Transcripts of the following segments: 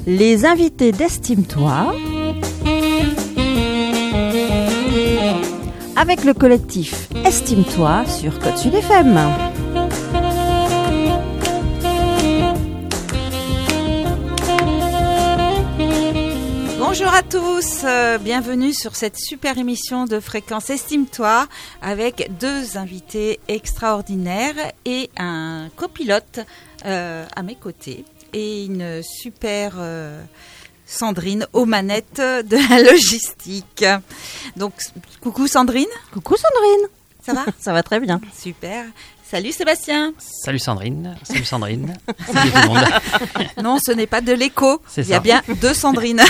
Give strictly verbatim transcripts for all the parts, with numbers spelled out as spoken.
Les invités d'Estime-toi avec le collectif Estime-toi sur Côte Sud F M. Bonjour à tous, euh, bienvenue sur cette super émission de Fréquence Estime-toi avec deux invités extraordinaires et un copilote euh, à mes côtés et une super euh, Sandrine aux manettes de la logistique. Donc, coucou Sandrine. Coucou Sandrine. Ça va ? Ça va très bien. Super. Salut Sébastien. Salut Sandrine. Salut Sandrine. Salut tout le monde. Non, ce n'est pas de l'écho. C'est Il y a ça. bien deux Sandrines.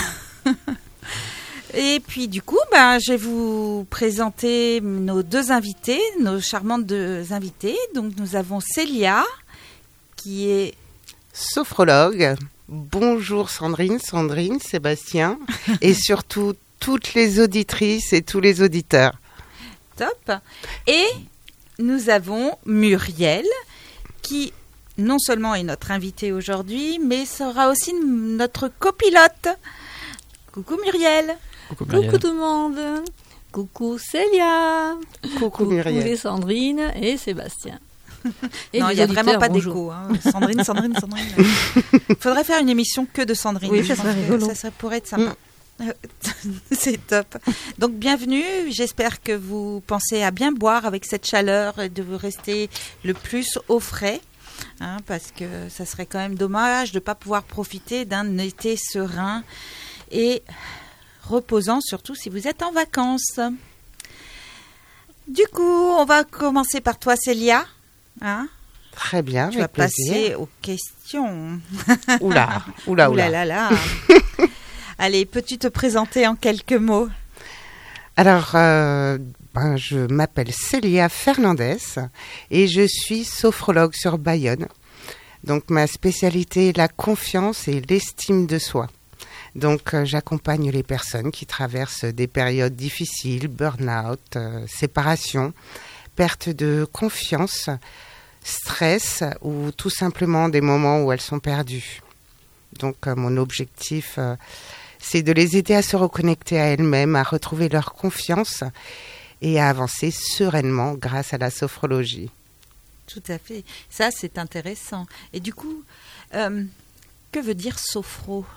Et puis du coup, ben, je vais vous présenter nos deux invités, nos charmantes deux invités. Donc nous avons Célia, qui est sophrologue. Bonjour Sandrine, Sandrine, Sébastien, et surtout toutes les auditrices et tous les auditeurs. top. Et nous avons Muriel, qui non seulement est notre invitée aujourd'hui, mais sera aussi notre copilote. Coucou Muriel. Coucou, Coucou tout le monde. Coucou Célia. Coucou, Coucou Muriel. les Sandrine et Sébastien. Et non, les il n'y a auditeurs, vraiment pas bonjour. d'écho. Hein. Sandrine, Sandrine, Sandrine. Il faudrait faire une émission que de Sandrine. Oui, Je ça pense serait que rigolo. Ça serait, pourrait être sympa. Mm. C'est top. Donc, bienvenue. J'espère que vous pensez à bien boire avec cette chaleur et de vous rester le plus au frais. Hein, parce que ça serait quand même dommage de ne pas pouvoir profiter d'un été serein et reposant, surtout si vous êtes en vacances. Du coup, on va commencer par toi, Célia. Hein, Très bien, tu vas avec plaisir. passer aux questions. Oula, oula, Oula oula. là là. Allez, peux-tu te présenter en quelques mots ? Alors, euh, ben, je m'appelle Célia Fernandez et je suis sophrologue sur Bayonne. Donc, ma spécialité est la confiance et l'estime de soi. Donc, euh, j'accompagne les personnes qui traversent des périodes difficiles, burn-out, euh, séparation, perte de confiance, stress ou tout simplement des moments où elles sont perdues. Donc, euh, mon objectif, euh, c'est de les aider à se reconnecter à elles-mêmes, à retrouver leur confiance et à avancer sereinement grâce à la sophrologie. Tout à fait. Ça, c'est intéressant. Et du coup, euh, que veut dire sophrologie ?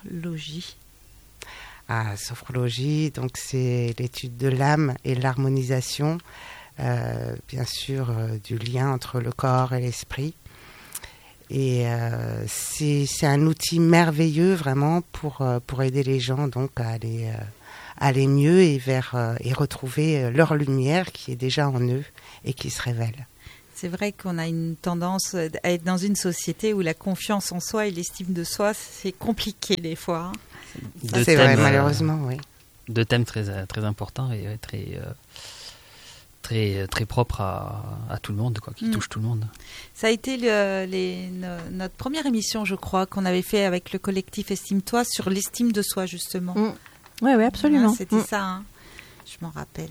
Ah, sophrologie, donc c'est l'étude de l'âme et l'harmonisation, euh, bien sûr, euh, du lien entre le corps et l'esprit. Et euh, c'est, c'est un outil merveilleux vraiment pour, euh, pour aider les gens donc à aller, euh, aller mieux et, vers, euh, et retrouver euh, leur lumière qui est déjà en eux et qui se révèle. C'est vrai qu'on a une tendance à être dans une société où la confiance en soi et l'estime de soi, c'est compliqué des fois. Hein. Deux c'est thèmes, vrai, euh, malheureusement, oui. Deux thèmes très, très importants et euh, très, euh, très, très propres à, à tout le monde, quoi, qui Mm. touchent tout le monde. Ça a été le, les, no- notre première émission, je crois, qu'on avait fait avec le collectif Estime-toi sur l'estime de soi, justement. Oui, oui, absolument. Hein, c'était Mm. ça, hein. Je m'en rappelle.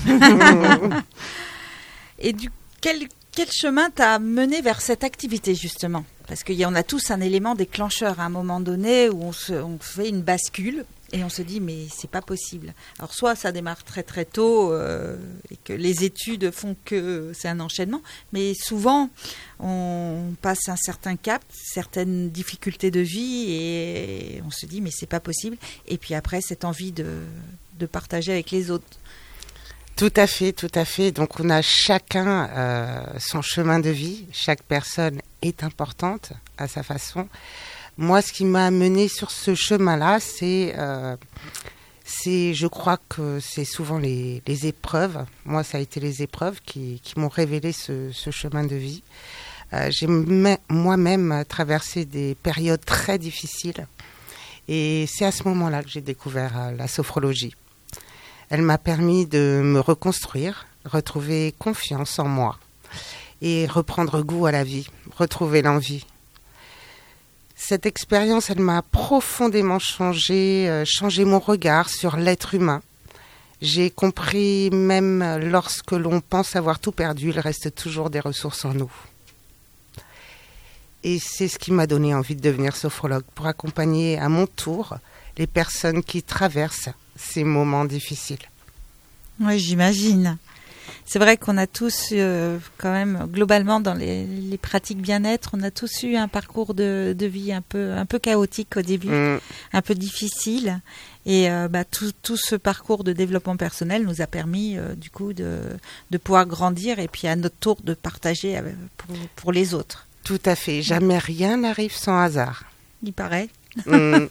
Et du quel, quel chemin t'a mené vers cette activité, justement ? Parce qu'il y en a tous un élément déclencheur à un moment donné où on, se, on fait une bascule et on se dit mais c'est pas possible. Alors soit ça démarre très très tôt euh, et que les études font que c'est un enchaînement, mais souvent on passe un certain cap, certaines difficultés de vie et on se dit mais c'est pas possible. Et puis après cette envie de, de partager avec les autres. Tout à fait, tout à fait. Donc on a chacun euh, son chemin de vie. Chaque personne est importante à sa façon. Moi, ce qui m'a amené sur ce chemin-là, c'est, euh, c'est, je crois que c'est souvent les, les épreuves. Moi, ça a été les épreuves qui, qui m'ont révélé ce, ce chemin de vie. Euh, j'ai m- moi-même traversé des périodes très difficiles. Et c'est à ce moment-là que j'ai découvert euh, la sophrologie. Elle m'a permis de me reconstruire, retrouver confiance en moi et reprendre goût à la vie, retrouver l'envie. Cette expérience, elle m'a profondément changé, euh, changé mon regard sur l'être humain. J'ai compris, même lorsque l'on pense avoir tout perdu, il reste toujours des ressources en nous. Et c'est ce qui m'a donné envie de devenir sophrologue, pour accompagner à mon tour les personnes qui traversent ces moments difficiles. Oui, j'imagine. C'est vrai qu'on a tous, euh, quand même, globalement, dans les, les pratiques bien-être, on a tous eu un parcours de, de vie un peu, un peu chaotique au début, mmh. un peu difficile. Et euh, bah, tout, tout ce parcours de développement personnel nous a permis, euh, du coup, de, de pouvoir grandir et puis à notre tour de partager avec, pour, pour les autres. Tout à fait. Jamais rien n'arrive sans hasard. Il paraît. Mmh.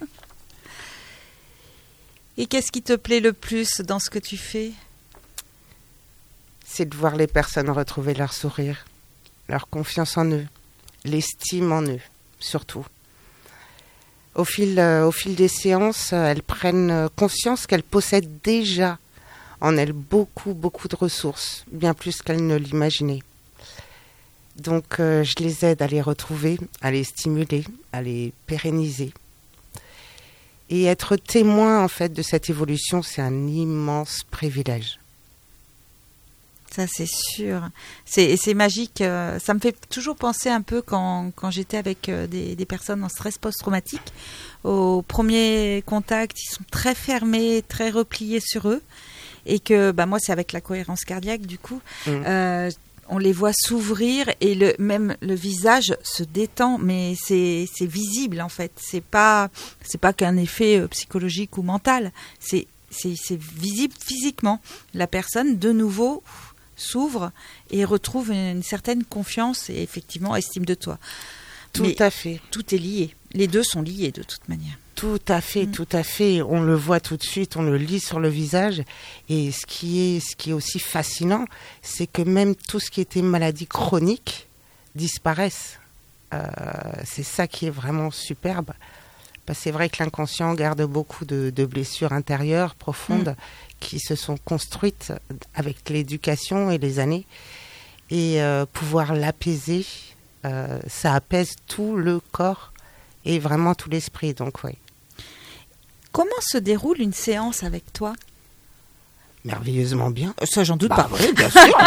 Et qu'est-ce qui te plaît le plus dans ce que tu fais ? C'est de voir les personnes retrouver leur sourire, leur confiance en eux, l'estime en eux, surtout. Au fil, euh, au fil des séances, euh, elles prennent conscience qu'elles possèdent déjà en elles beaucoup, beaucoup de ressources, bien plus qu'elles ne l'imaginaient. Donc, euh, je les aide à les retrouver, à les stimuler, à les pérenniser. Et être témoin, en fait, de cette évolution, c'est un immense privilège. Ça, c'est sûr. C'est, c'est magique. Ça me fait toujours penser un peu quand, quand j'étais avec des, des personnes en stress post-traumatique. Au premier contact, ils sont très fermés, très repliés sur eux. Et que bah, moi, c'est avec la cohérence cardiaque, du coup. Mmh. Euh, on les voit s'ouvrir et le, même le visage se détend, mais c'est, c'est visible, en fait. C'est pas, c'est pas qu'un effet psychologique ou mental. C'est, c'est, c'est visible physiquement. La personne, de nouveau, s'ouvre et retrouve une certaine confiance et effectivement estime de toi. Tout Mais à fait. Tout est lié. Les deux sont liés de toute manière. Tout à fait, mmh. tout à fait. On le voit tout de suite, on le lit sur le visage. Et ce qui est, ce qui est aussi fascinant, c'est que même tout ce qui était maladie chronique disparaissent. Euh, c'est ça qui est vraiment superbe. Parce que c'est vrai que l'inconscient garde beaucoup de, de blessures intérieures profondes. Mmh. qui se sont construites avec l'éducation et les années. Et euh, pouvoir l'apaiser, euh, ça apaise tout le corps et vraiment tout l'esprit. Donc, oui. Comment se déroule une séance avec toi ? Merveilleusement bien. Ça, j'en doute bah, pas. Oui, bien sûr.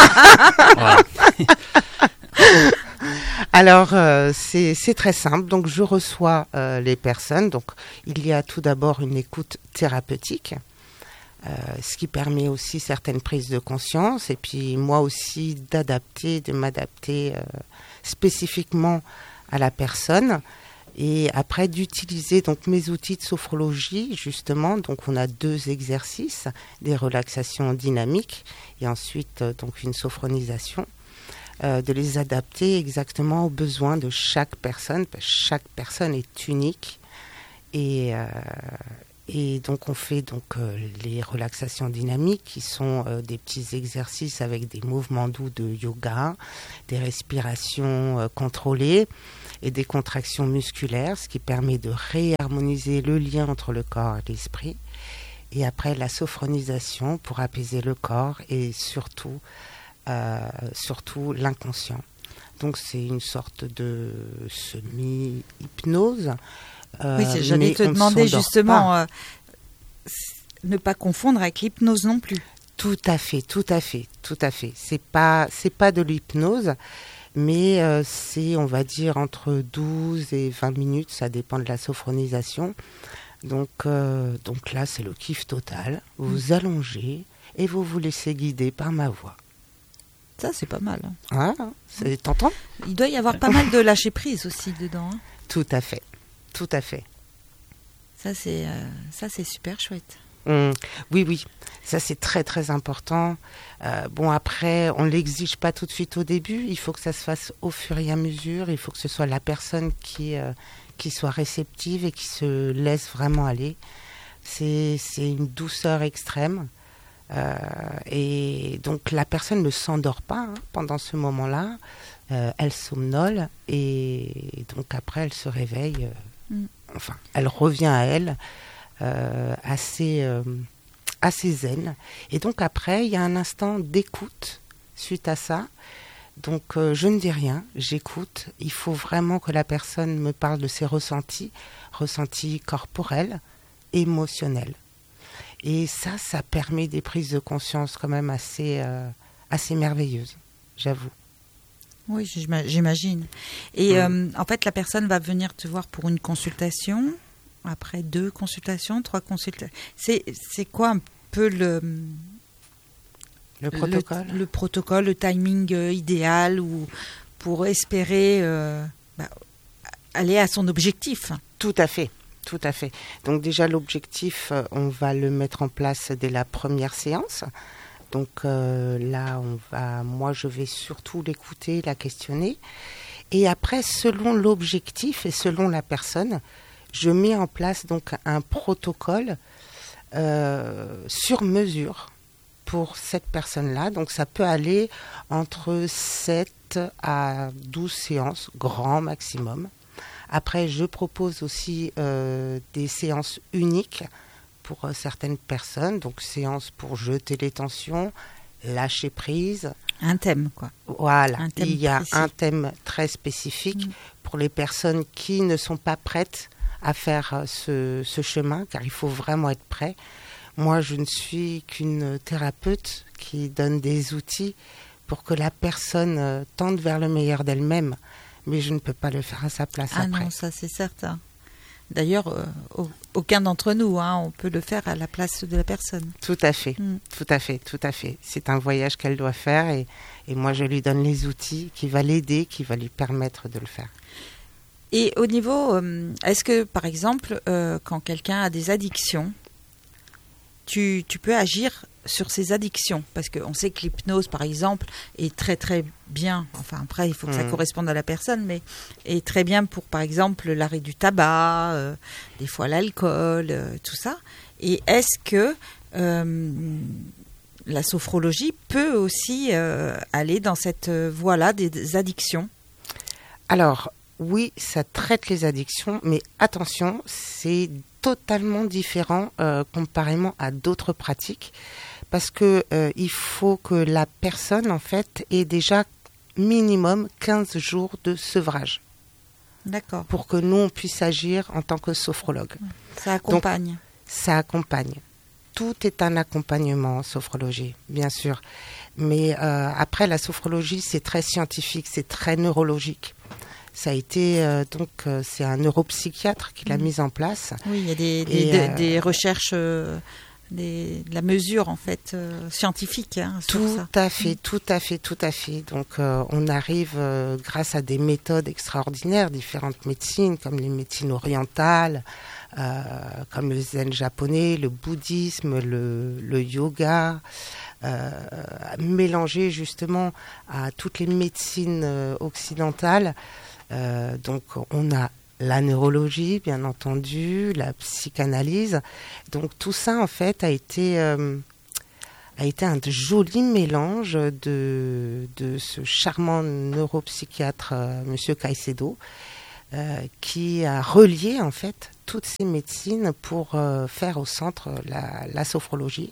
Alors, euh, c'est, c'est très simple. Donc, je reçois euh, les personnes. Donc, il y a tout d'abord une écoute thérapeutique. Euh, ce qui permet aussi certaines prises de conscience et puis moi aussi d'adapter, de m'adapter euh, spécifiquement à la personne et après d'utiliser donc mes outils de sophrologie justement. Donc on a deux exercices, des relaxations dynamiques et ensuite euh, donc une sophronisation, euh, de les adapter exactement aux besoins de chaque personne, parce que chaque personne est unique et euh, Et donc on fait donc euh, les relaxations dynamiques qui sont euh, des petits exercices avec des mouvements doux de yoga, des respirations euh, contrôlées et des contractions musculaires, ce qui permet de réharmoniser le lien entre le corps et l'esprit. Et après la sophronisation pour apaiser le corps et surtout, euh, surtout l'inconscient. Donc c'est une sorte de semi-hypnose. Euh, oui, j'allais te demander justement euh, ne pas confondre avec l'hypnose non plus. Tout à fait, tout à fait, tout à fait. C'est pas, c'est pas de l'hypnose, mais euh, c'est, on va dire, entre douze et vingt minutes, ça dépend de la sophronisation. Donc, euh, donc là, c'est le kiff total. Vous vous allongez et vous vous laissez guider par ma voix. Ça, c'est pas mal. Ah, c'est tentant. Il doit y avoir pas mal de lâcher prise aussi dedans. Hein. Tout à fait. Tout à fait. Ça, c'est, euh, ça, c'est super chouette. Mmh, oui, oui. Ça, c'est très, très important. Euh, bon, après, on ne l'exige pas tout de suite au début. Il faut que ça se fasse au fur et à mesure. Il faut que ce soit la personne qui, euh, qui soit réceptive et qui se laisse vraiment aller. C'est, c'est une douceur extrême. Euh, et donc, la personne ne s'endort pas hein, pendant ce moment-là. Euh, elle somnole et donc après, elle se réveille. Euh, Enfin, elle revient à elle euh, assez, euh, assez zen. Et donc après, il y a un instant d'écoute suite à ça. Donc euh, je ne dis rien, j'écoute. Il faut vraiment que la personne me parle de ses ressentis, ressentis corporels, émotionnels. Et ça, ça permet des prises de conscience quand même assez, euh, assez merveilleuses, j'avoue. Oui, j'ima- j'imagine. Et Mm. euh, en fait, la personne va venir te voir pour une consultation, après deux consultations, trois consultations. C'est, c'est quoi un peu le, Le protocole. le, le protocole, le timing euh, idéal ou pour espérer euh, bah, aller à son objectif? Tout à fait, tout à fait. Donc déjà l'objectif, euh, on va le mettre en place dès la première séance. Donc euh, là, on va, moi je vais surtout l'écouter, la questionner. Et après, selon l'objectif et selon la personne, je mets en place donc un protocole euh, sur mesure pour cette personne-là. Donc ça peut aller entre sept à douze séances, grand maximum. Après, je propose aussi euh, des séances uniques pour euh, certaines personnes. Donc séances pour jeter les tensions, lâcher prise. Un thème, quoi. Voilà, Un thème il y a précis. un thème très spécifique Mm. pour les personnes qui ne sont pas prêtes à faire euh, ce, ce chemin, car il faut vraiment être prêt. Moi, je ne suis qu'une thérapeute qui donne des outils pour que la personne euh, tende vers le meilleur d'elle-même, mais je ne peux pas le faire à sa place Ah après. non, ça c'est certain. D'ailleurs, euh, au- aucun d'entre nous, hein, on peut le faire à la place de la personne. Tout à fait, Mm. tout à fait, tout à fait. C'est un voyage qu'elle doit faire et, et moi, je lui donne les outils qui va l'aider, qui va lui permettre de le faire. Et au niveau, euh, est-ce que par exemple, euh, quand quelqu'un a des addictions, tu, tu peux agir sur ces addictions? Parce qu'on sait que l'hypnose, par exemple, est très très bien, enfin après il faut que ça Mhm. corresponde à la personne, mais est très bien pour par exemple l'arrêt du tabac, euh, des fois l'alcool, euh, tout ça. Et est-ce que euh, la sophrologie peut aussi euh, aller dans cette euh, voie-là des, des addictions? Alors, oui, ça traite les addictions, mais attention, c'est totalement différent euh, comparément à d'autres pratiques, parce que euh, il faut que la personne, en fait, ait déjà minimum quinze jours de sevrage D'accord, pour que nous, on puisse agir en tant que sophrologue. ça accompagne. Ça accompagne. Tout est un accompagnement en sophrologie, bien sûr. Mais euh, après, la sophrologie, c'est très scientifique, c'est très neurologique. Ça a été, euh, donc, euh, c'est un neuropsychiatre qui l'a Mhm. mise en place. Oui, il y a des, des, Et, des- euh, des recherches, euh, des, de la mesure en fait euh, scientifique hein, sur Tout ça. à fait, tout à fait, tout à fait. Donc, euh, on arrive, euh, grâce à des méthodes extraordinaires, différentes médecines, comme les médecines orientales, euh, comme le zen japonais, le bouddhisme, le, le yoga, euh, mélangé justement à toutes les médecines euh, occidentales. Euh, donc, on a la neurologie, bien entendu, la psychanalyse. Donc, tout ça, en fait, a été... euh, a été un joli mélange de, de ce charmant neuropsychiatre, euh, Monsieur Caicedo, euh, qui a relié en fait toutes ces médecines pour euh, faire au centre la, la sophrologie.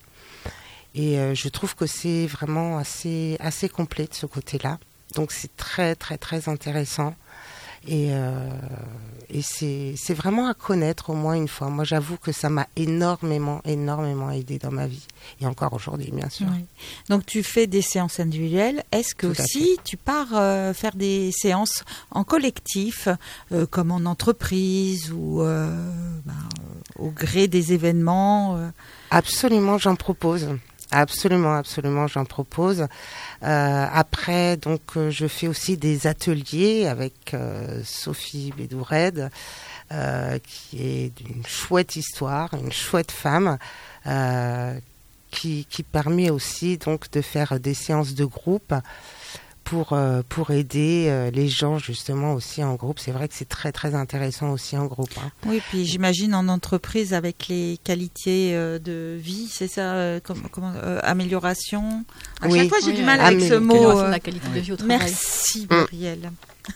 Et euh, je trouve que c'est vraiment assez, assez complet de ce côté-là. Donc c'est très très très intéressant. Et, euh, et c'est, c'est vraiment à connaître au moins une fois. Moi, j'avoue que ça m'a énormément, énormément aidé dans ma vie. Et encore aujourd'hui, bien sûr. Oui. Donc tu fais des séances individuelles. Est-ce que Tout à aussi tu pars euh, faire des séances en collectif, euh, comme en entreprise ou euh, ben, euh, au gré des événements euh, Absolument, j'en propose. Absolument, absolument, j'en propose. Euh, après, donc, euh, je fais aussi des ateliers avec euh, Sophie Bédoured, euh, qui est d'une chouette histoire, une chouette femme, euh, qui, qui permet aussi donc de faire des séances de groupe pour, euh, pour aider euh, les gens justement aussi en groupe. C'est vrai que c'est très très intéressant aussi en groupe. Hein. Oui, puis j'imagine en entreprise avec les qualités euh, de vie, c'est ça, euh, comment, comment, euh, amélioration. À Oui. chaque fois, j'ai Oui, du mal euh, avec ce amélioration mot. Amélioration euh, de la qualité de vie au travail. Merci, Muriel.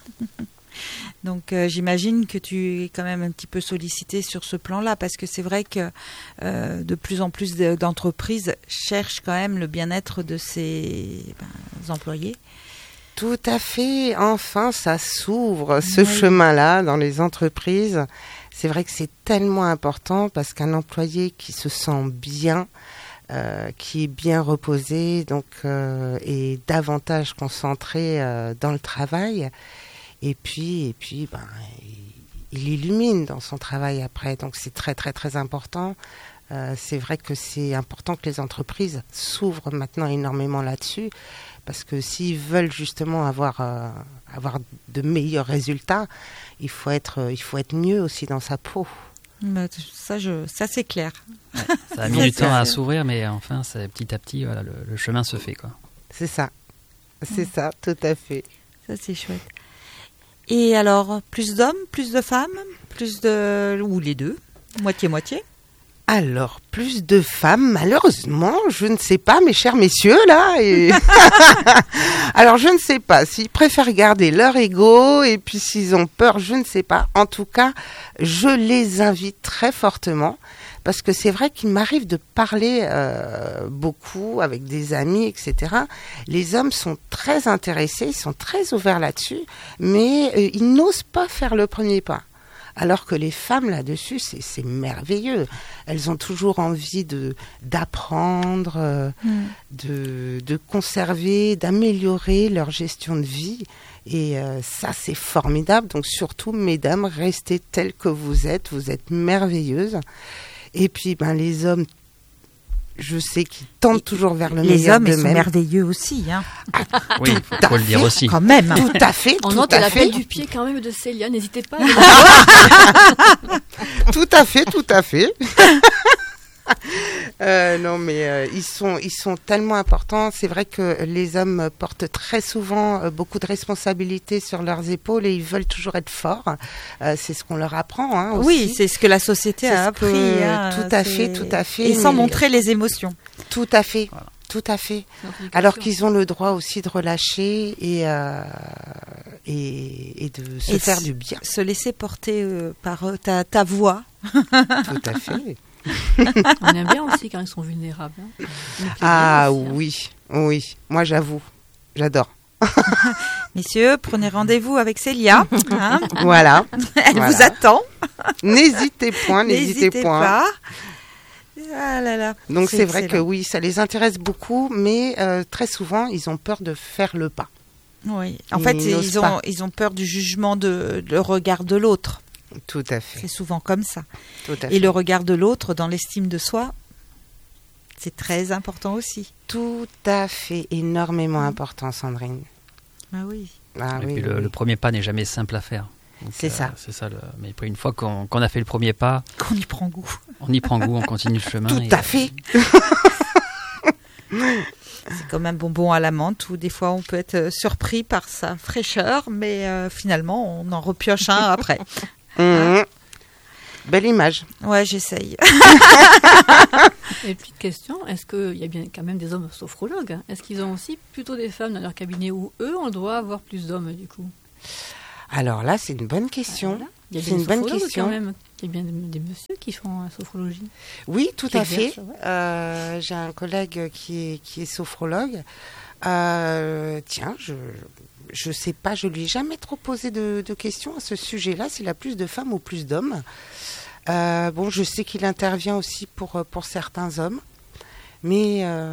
Donc, euh, j'imagine que tu es quand même un petit peu sollicité sur ce plan-là, parce que c'est vrai que euh, de plus en plus de- d'entreprises cherchent quand même le bien-être de ses ben, employés. Tout à fait. Enfin, ça s'ouvre, ce Oui. chemin-là, dans les entreprises. C'est vrai que c'est tellement important parce qu'un employé qui se sent bien, euh, qui est bien reposé, donc euh, et davantage concentré euh, dans le travail. Et puis, et puis, ben, il, il illumine dans son travail après. Donc c'est très très très important. Euh, c'est vrai que c'est important que les entreprises s'ouvrent maintenant énormément là-dessus, parce que s'ils veulent justement avoir euh, avoir de meilleurs résultats, il faut être il faut être mieux aussi dans sa peau. Bah, ça, je, ça c'est clair. Ouais, ça a mis du temps à s'ouvrir, mais enfin, c'est, petit à petit, voilà, le, le chemin se fait, quoi. C'est ça, c'est mmh. ça, tout à fait. Ça c'est chouette. Et alors, plus d'hommes, plus de femmes, plus de ou les deux, moitié moitié. Alors, plus de femmes, malheureusement, je ne sais pas, mes chers messieurs, là. Et... Alors, je ne sais pas s'ils préfèrent garder leur ego et puis s'ils ont peur, je ne sais pas. En tout cas, je les invite très fortement parce que c'est vrai qu'il m'arrive de parler euh, beaucoup avec des amis, et cetera. Les hommes sont très intéressés, ils sont très ouverts là-dessus, mais euh, ils n'osent pas faire le premier pas. Alors que les femmes là-dessus, c'est, c'est merveilleux. Elles ont toujours envie de, d'apprendre, euh, mmh. de, de conserver, d'améliorer leur gestion de vie. Et euh, ça, c'est formidable. Donc surtout, mesdames, restez telles que vous êtes. Vous êtes merveilleuses. Et puis, ben, les hommes, je sais qu'ils tendent toujours vers le les meilleur d'eux-mêmes. Les hommes, ils sont merveilleux aussi. Hein. Ah, oui, il faut le dire aussi. Quand même. Tout à fait. On tout note à l'appel fait. du pied quand même de Célia. N'hésitez pas. Tout à fait, tout à fait. euh, non, mais euh, ils sont, ils sont tellement importants. C'est vrai que les hommes portent très souvent euh, beaucoup de responsabilités sur leurs épaules et ils veulent toujours être forts. Euh, c'est ce qu'on leur apprend. Hein, aussi. Oui, c'est ce que la société c'est a appris. Que, hein, tout à c'est... fait, tout à fait. Et sans mais... montrer les émotions. Tout à fait. Voilà. Tout à fait. Alors sûr. qu'ils ont le droit aussi de relâcher et, euh, et, et de se et faire s- du bien. Se laisser porter euh, par euh, ta, ta voix. Tout à fait. On aime bien aussi quand ils sont vulnérables. Hein. Ah aussi, oui, hein. oui. Moi, j'avoue, j'adore. Messieurs, prenez rendez-vous avec Célia. Hein. Voilà. Elle voilà. vous attend. N'hésitez point, n'hésitez, N'hésitez point. pas. Ah là là. Donc c'est, c'est vrai que oui, ça les intéresse beaucoup, mais euh, très souvent, ils ont peur de faire le pas. Oui. En Ils fait, n'osent ils ont, pas. ils ont peur du jugement, de, le regard de l'autre. Tout à fait. C'est souvent comme ça. Tout à Et fait. le regard de l'autre dans l'estime de soi, c'est très important aussi. Tout à fait, énormément important, Sandrine. Ah oui. Ah, Et oui, puis oui, le, oui. le premier pas n'est jamais simple à faire. Donc, C'est ça. C'est ça. Le... Mais après, une fois qu'on, qu'on a fait le premier pas, Qu'on y prend goût. on y prend goût, on continue le chemin. Tout et... à fait. C'est comme un bonbon à la menthe où des fois on peut être surpris par sa fraîcheur, mais euh, finalement on en repioche un après. Mmh. Belle image. Ouais, j'essaye. Et petite question, est-ce qu'il y a bien quand même des hommes sophrologues? Est-ce qu'ils ont aussi plutôt des femmes dans leur cabinet ou eux, on doit avoir plus d'hommes du coup? Alors là, c'est une bonne question. Voilà. Il y a C'est bien une des bonne sophrologues question. quand même. Il y a bien des, des messieurs qui font la sophrologie. Oui, tout Qui à fait. exercent, ouais. Euh, j'ai un collègue qui est, qui est sophrologue. Euh, tiens, je je sais pas, je lui ai jamais trop posé de, de questions à ce sujet-là, s'il a plus de femmes ou plus d'hommes. Euh, bon, je sais qu'il intervient aussi pour, pour certains hommes, mais euh,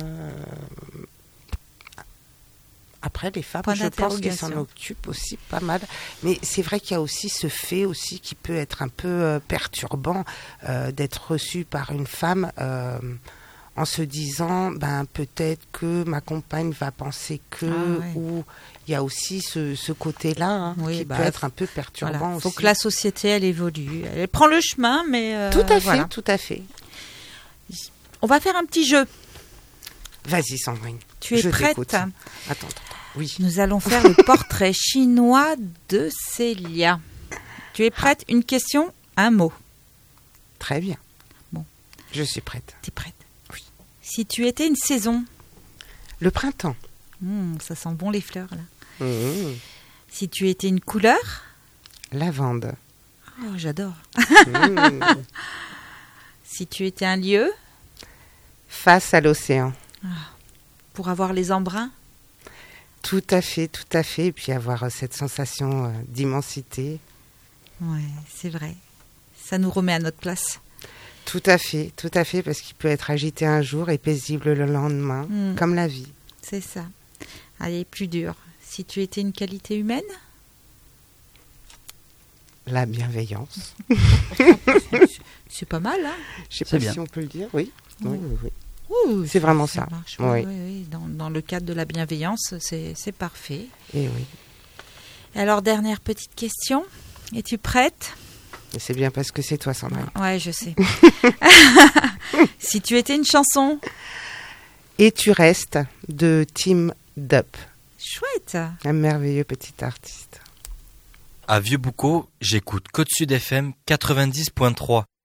après, les femmes, Point je pense qu'elles s'en d'interrogation. occupent aussi pas mal. Mais c'est vrai qu'il y a aussi ce fait aussi qui peut être un peu euh, perturbant euh, d'être reçu par une femme euh, en se disant, ben peut-être que ma compagne va penser que, Ah ouais. ou il y a aussi ce, ce côté-là hein, Oui, qui bah, peut être un peu perturbant Voilà. Il faut aussi. que la société, elle évolue. Elle prend le chemin, mais... euh, Tout à fait, voilà. tout à fait. On va faire un petit jeu. Vas-y, Sandrine. Tu es je prête? t'écoute. Attends, attends, attends. Oui. Nous allons faire le portrait chinois de Célia. Tu es prête? Une question, un mot. Très bien. Bon. Je suis prête. Tu es prête? Oui. Si tu étais une saison... Le printemps. Mmh, ça sent bon les fleurs, là. Mmh. Si tu étais une couleur... Lavande. Oh, j'adore. Mmh. Si tu étais un lieu... Face à l'océan. Pour avoir les embruns... Tout à fait, tout à fait. Et puis avoir euh, cette sensation euh, d'immensité. Ouais, c'est vrai. Ça nous remet à notre place. Tout à fait, tout à fait, parce qu'il peut être agité un jour et paisible le lendemain, Mm. comme la vie. C'est ça. Allez, plus dur. Si tu étais une qualité humaine? La bienveillance. C'est pas mal, hein? Je sais C'est pas bien. si on peut le dire, oui. Mm. Oui, oui, oui. Ouh, C'est vraiment ça. marche. Oui. Oui, oui, oui. Dans, dans le cadre de la bienveillance, c'est c'est parfait. Et oui. Alors, dernière petite question. Es-tu prête? Et c'est bien parce que c'est toi, Sandrine. Ouais, je sais. Si tu étais une chanson? Et tu restes de Team Dup, Chouette. un merveilleux petit artiste. À Vieux-Boucau, j'écoute Côte Sud F M quatre-vingt-dix point trois.